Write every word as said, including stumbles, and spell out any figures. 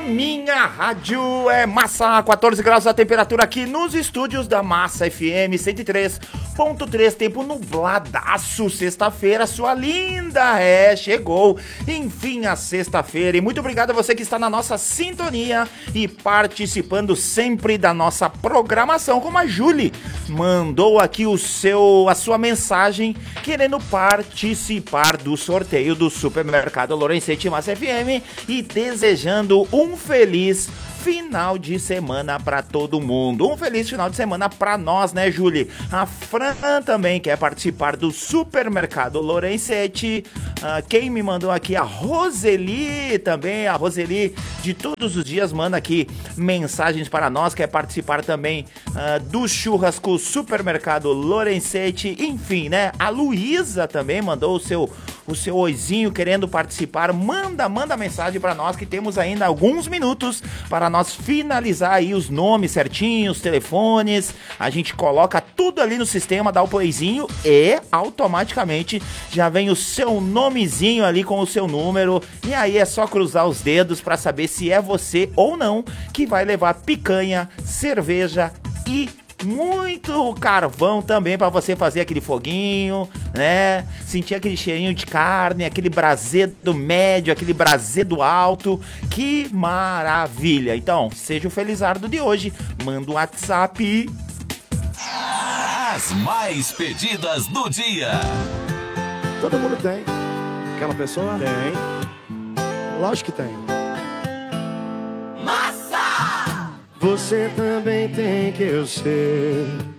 minha rádio é Massa, quatorze graus a temperatura aqui nos estúdios da Massa F M cento e três ponto três, tempo nubladaço, sexta-feira, sua linda, é, chegou, enfim, a sexta-feira, e muito obrigado a você que está na nossa sintonia e participando sempre da nossa programação, como a Julie mandou aqui o seu, a sua mensagem, querendo participar do sorteio do Supermercado Lorenzetti Massa F M e desejando um feliz final de semana pra todo mundo. Um feliz final de semana pra nós, né, Julie? A Fran também quer participar do Supermercado Lorenzetti. Uh, quem me mandou aqui? A Roseli também. A Roseli de todos os dias manda aqui mensagens para nós. Quer participar também uh, do churrasco Supermercado Lorenzetti. Enfim, né? A Luísa também mandou o seu o seu oizinho querendo participar. Manda, manda mensagem para nós que temos ainda alguns minutos para nós finalizar aí os nomes certinhos, os telefones. A gente coloca tudo ali no sistema, dá o playzinho e automaticamente já vem o seu nomezinho ali com o seu número. E aí é só cruzar os dedos para saber se é você ou não que vai levar picanha, cerveja e muito carvão também para você fazer aquele foguinho, né? Sentir aquele cheirinho de carne, aquele brasê do médio, aquele brasê do alto. Que maravilha! Então, seja o felizardo de hoje. Manda um WhatsApp. As mais pedidas do dia. Todo mundo tem. Aquela pessoa? Tem. Lógico que tem. Massa! Você também tem, que eu sei.